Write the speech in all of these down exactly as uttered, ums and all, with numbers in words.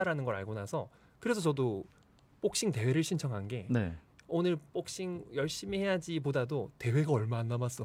라는 걸 알고 나서 그래서 저도 복싱 대회를 신청한 게 네. 오늘 복싱 열심히 해야지 보다도 대회가 얼마 안 남았어.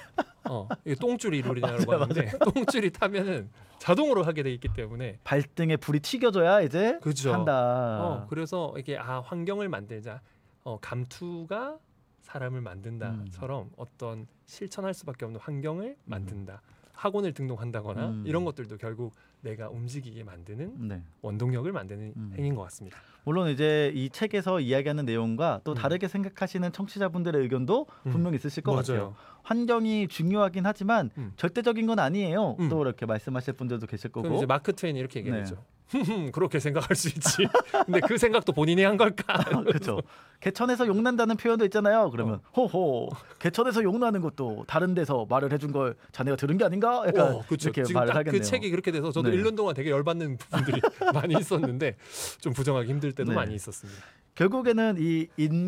어, 이게 똥줄이 룰이라고 맞아요, 하는데 똥줄이 타면은 자동으로 하게 돼 있기 때문에 발등에 불이 튀겨져야 이제 그죠. 한다. 어, 그래서 이게 아 환경을 만들자. 어, 감투가 사람을 만든다처럼 음. 어떤 실천할 수밖에 없는 환경을 만든다. 음. 학원을 등록한다거나 음. 이런 것들도 결국 내가 움직이게 만드는 네. 원동력을 만드는 음. 행위인 것 같습니다. 물론 이제 이 책에서 이야기하는 내용과 또 음. 다르게 생각하시는 청취자분들의 의견도 음. 분명히 있으실 것 맞아요. 같아요. 환경이 중요하긴 하지만 음. 절대적인 건 아니에요. 음. 또 이렇게 말씀하실 분들도 계실 거고. 그럼 이제 마크 트웨인이 이렇게 얘기했죠. 네. 그렇게 생각할 수 있지. 근데 그 생각도 본인이 한 걸까? 그렇죠. 개천에서 욕난다는 표현도 있잖아요. 그러면 어. 호호 개천에서 욕나는 것도 다른 데서 말을 해준 걸 자네가 들은 게 아닌가? 약간 어, 그렇죠. 이렇게 지금 말을 딱 하겠네요. 그 책이 그렇게 돼서 저도 네. 일 년 동안 되게 열받는 부분들이 많이 있었는데 좀 부정하기 힘들 때도 네. 많이 있었습니다. 결국에는 이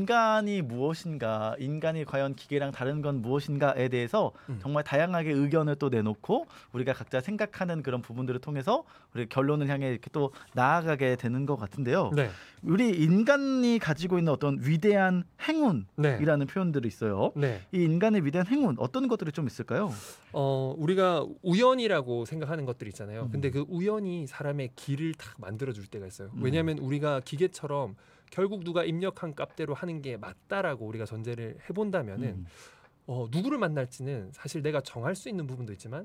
인간이 무엇인가, 인간이 과연 기계랑 다른 건 무엇인가에 대해서 음. 정말 다양하게 의견을 또 내놓고 우리가 각자 생각하는 그런 부분들을 통해서 우리 결론을 향해 이렇게 또 나아가게 되는 것 같은데요. 네. 우리 인간이 가지고 있는 어떤 위대한 행운이라는 네. 표현들이 있어요. 네. 이 인간의 위대한 행운 어떤 것들이 좀 있을까요? 어, 우리가 우연이라고 생각하는 것들이 있잖아요. 음. 근데 그 우연이 사람의 길을 딱 만들어줄 때가 있어요. 음. 왜냐하면 우리가 기계처럼 결국 누가 입력한 값대로 하는 게 맞다라고 우리가 전제를 해본다면은 음. 어, 누구를 만날지는 사실 내가 정할 수 있는 부분도 있지만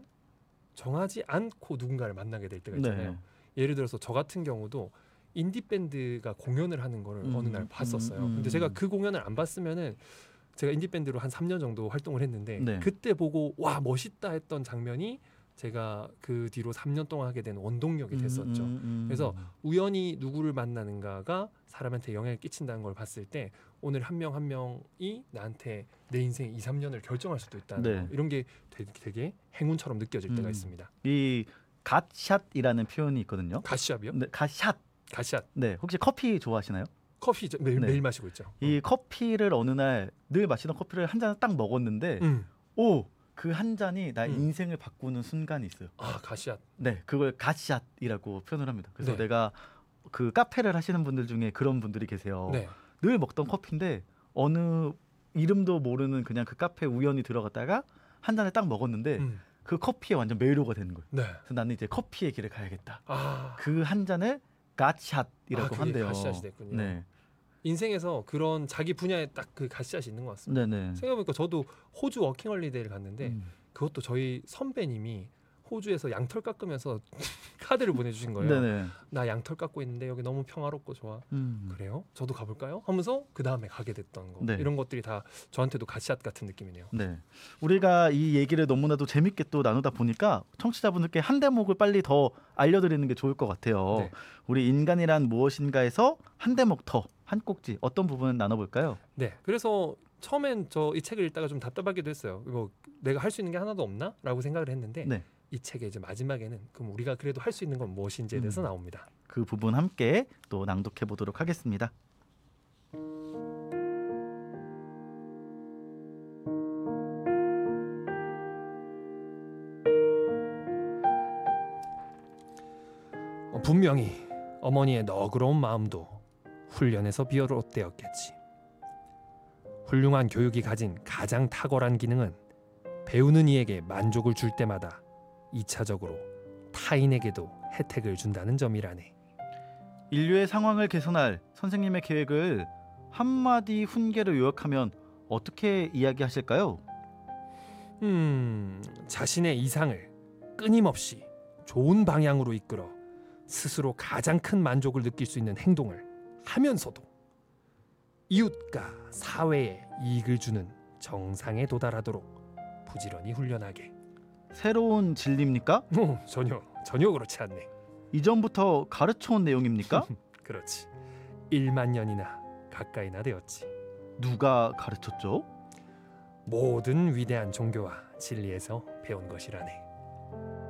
정하지 않고 누군가를 만나게 될 때가 있잖아요. 네. 예를 들어서 저 같은 경우도 인디 밴드가 공연을 하는 거를 음. 어느 날 봤었어요. 음. 근데 제가 그 공연을 안 봤으면은 제가 인디 밴드로 한 삼 년 정도 활동을 했는데 네. 그때 보고 와 멋있다 했던 장면이 제가 그 뒤로 삼 년 동안 하게 된 원동력이 됐었죠. 음, 음, 음. 그래서 우연히 누구를 만나는가가 사람한테 영향을 끼친다는 걸 봤을 때 오늘 한 명 한 명이 나한테 내 인생 이, 삼 년을 결정할 수도 있다는 네. 거. 이런 게 되게, 되게 행운처럼 느껴질 음. 때가 있습니다. 이 갓샷이라는 표현이 있거든요. 갓샷이요? 네, 갓샷. 갓샷. 네, 혹시 커피 좋아하시나요? 커피 매일, 네. 매일 마시고 있죠. 이 어. 커피를 어느 날 늘 마시던 커피를 한 잔 딱 먹었는데 음. 오! 그 한 잔이 나 음. 인생을 바꾸는 순간이 있어요. 아, 갓샷. 네, 그걸 갓샷이라고 표현을 합니다. 그래서 네. 내가 그 카페를 하시는 분들 중에 그런 분들이 계세요. 네. 늘 먹던 커피인데 어느 이름도 모르는 그냥 그 카페에 우연히 들어갔다가 한 잔을 딱 먹었는데 음. 그 커피에 완전 매료가 되는 거예요. 네. 그래서 나는 이제 커피의 길을 가야겠다. 아. 그 한 잔을 갓샷이라고 아, 한대요. 갓샷이 됐군요. 네. 인생에서 그런 자기 분야에 딱 그 갓샷이 있는 것 같습니다. 네네. 생각해보니까 저도 호주 워킹홀리데이를 갔는데 음. 그것도 저희 선배님이 호주에서 양털 깎으면서 카드를 보내주신 거예요. 네네. 나 양털 깎고 있는데 여기 너무 평화롭고 좋아. 음. 그래요? 저도 가볼까요? 하면서 그 다음에 가게 됐던 거. 네. 이런 것들이 다 저한테도 갓샷 같은 느낌이네요. 네. 우리가 이 얘기를 너무나도 재밌게 또 나누다 보니까 청취자분들께 한 대목을 빨리 더 알려드리는 게 좋을 것 같아요. 네. 우리 인간이란 무엇인가에서 한 대목 더, 한 꼭지 어떤 부분 나눠볼까요? 네. 그래서 처음엔 저 이 책을 읽다가 좀 답답하기도 했어요. 뭐 내가 할 수 있는 게 하나도 없나? 라고 생각을 했는데 네. 이 책의 이제 마지막에는 그럼 우리가 그래도 할 수 있는 건 무엇인지에 대해서 음. 나옵니다. 그 부분 함께 또 낭독해 보도록 하겠습니다. 어, 분명히 어머니의 너그러운 마음도 훈련에서 비롯되었겠지. 훌륭한 교육이 가진 가장 탁월한 기능은 배우는 이에게 만족을 줄 때마다 이차적으로 타인에게도 혜택을 준다는 점이라네. 인류의 상황을 개선할 선생님의 계획을 한마디 훈계로 요약하면 어떻게 이야기하실까요? 음, 자신의 이상을 끊임없이 좋은 방향으로 이끌어 스스로 가장 큰 만족을 느낄 수 있는 행동을 하면서도 이웃과 사회에 이익을 주는 정상에 도달하도록 부지런히 훈련하게. 새로운 진리입니까? 어, 전혀 전혀 그렇지 않네. 이전부터 가르쳐온 내용입니까? 그렇지. 일만 년이나 가까이나 되었지. 누가 가르쳤죠? 모든 위대한 종교와 진리에서 배운 것이라네.